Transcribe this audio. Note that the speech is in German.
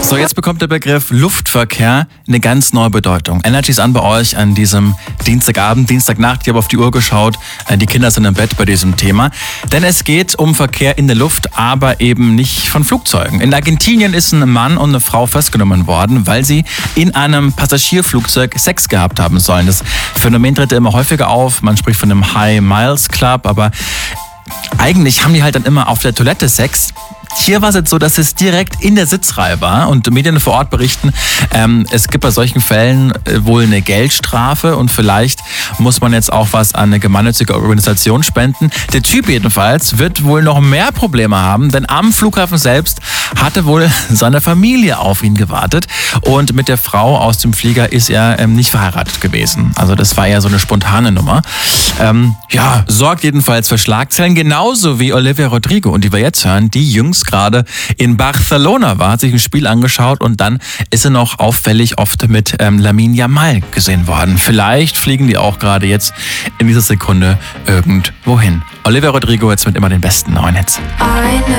So, jetzt bekommt der Begriff Luftverkehr eine ganz neue Bedeutung. Energy ist an bei euch an diesem Dienstagabend, Dienstagnacht. Ich habe auf die Uhr geschaut. Die Kinder sind im Bett bei diesem Thema. Denn es geht um Verkehr in der Luft, aber eben nicht von Flugzeugen. In Argentinien ist ein Mann und eine Frau festgenommen worden, weil sie in einem Passagierflugzeug Sex gehabt haben sollen. Das Phänomen tritt immer häufiger auf. Man spricht von einem High Miles Club, aber eigentlich haben die halt dann immer auf der Toilette Sex. Hier war es jetzt so, dass es direkt in der Sitzreihe war und Medien vor Ort berichten, es gibt bei solchen Fällen wohl eine Geldstrafe und vielleicht muss man jetzt auch was an eine gemeinnützige Organisation spenden. Der Typ jedenfalls wird wohl noch mehr Probleme haben, denn am Flughafen selbst hatte wohl seine Familie auf ihn gewartet und mit der Frau aus dem Flieger ist er nicht verheiratet gewesen. Also das war ja so eine spontane Nummer. Sorgt jedenfalls für Schlagzeilen, genauso wie Olivia Rodrigo, und die wir jetzt hören, die jüngst gerade in Barcelona war, hat sich ein Spiel angeschaut und dann ist sie noch auffällig oft mit Lamine Yamal gesehen worden. Vielleicht fliegen die auch gerade jetzt in dieser Sekunde irgendwo hin. Olivia Rodrigo jetzt mit immer den besten neuen Hits.